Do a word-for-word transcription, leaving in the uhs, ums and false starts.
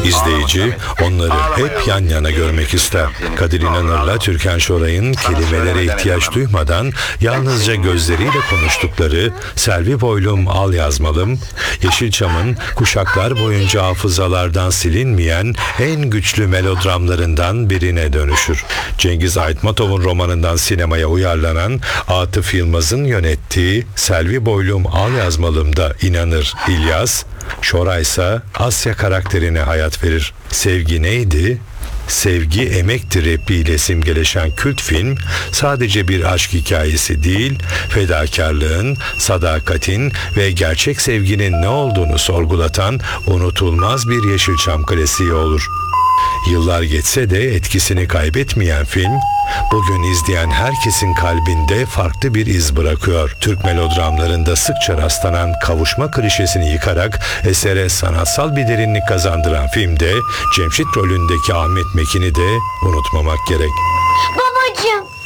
İzleyici onları hep yan yana görmek ister. Kadir İnanır'la Türkan Şoray'ın kelimelere ihtiyaç duymadan yalnızca gözleriyle konuştukları Selvi Boylum Al Yazmalım, Yeşilçam'ın kuşaklar boyunca hafızalardan silinmeyen en güçlü melodramlarından birine dönüşür. Cengiz Aytmatov'un romanından sinemaya uyarlanan Atıf Yılmaz'ın yönettiği Selvi Boylum Al Yazmalım'da İnanır İlyas, Şoray ise Asya karakterine hayat verir. Sevgi neydi? Sevgi emektir repliğiyle simgeleşen kült film sadece bir aşk hikayesi değil, fedakarlığın, sadakatin ve gerçek sevginin ne olduğunu sorgulatan unutulmaz bir Yeşilçam klasiği olur. Yıllar geçse de etkisini kaybetmeyen film, bugün izleyen herkesin kalbinde farklı bir iz bırakıyor. Türk melodramlarında sıkça rastlanan kavuşma klişesini yıkarak esere sanatsal bir derinlik kazandıran filmde Cemşit rolündeki Ahmet Mekin'i de unutmamak gerek. Babacığım.